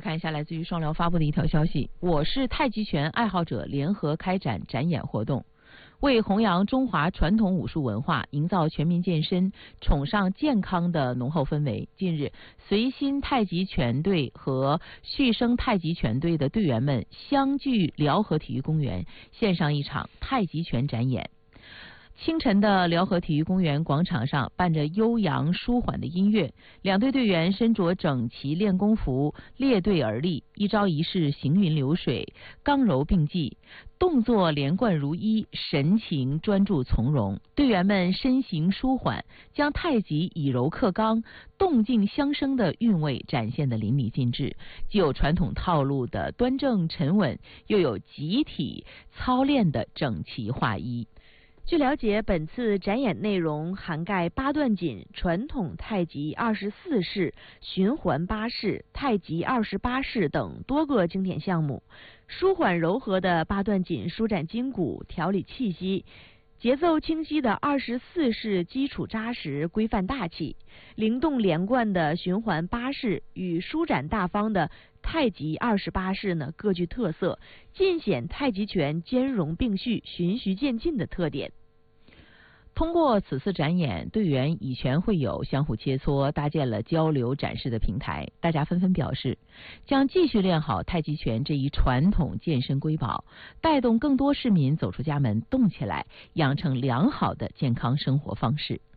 看一下来自于双聊发布的一条消息：我是太极拳爱好者联合开展展演活动。为弘扬中华传统武术文化，营造全民健身、崇尚健康的浓厚氛围，近日，随心太极拳队和旭升太极拳队的队员们相聚辽河体育公园，献上一场太极拳展演。清晨的辽河体育公园广场上伴着悠扬舒缓的音乐，两队队员身着整齐练功服，列队而立，一招一式行云流水，刚柔并济，动作连贯如一，神情专注从容。队员们身形舒缓，将太极以柔克刚、动静相生的韵味展现得淋漓尽致，既有传统套路的端正沉稳，又有集体操练的整齐划一。 据了解，本次展演内容涵盖八段锦、传统太极24式、循环8式、太极28式等多个经典项目。舒缓柔和的八段锦舒展筋骨、调理气息，节奏清晰的24式基础扎实、规范大气，灵动连贯的循环8式与舒展大方的太极28式呢各具特色，尽显太极拳兼容并蓄、循序渐进的特点。 通过此次展演，队员以拳会友，相互切磋，搭建了交流展示的平台。大家纷纷表示，将继续练好太极拳这一传统健身瑰宝，带动更多市民走出家门，动起来，养成良好的健康生活方式。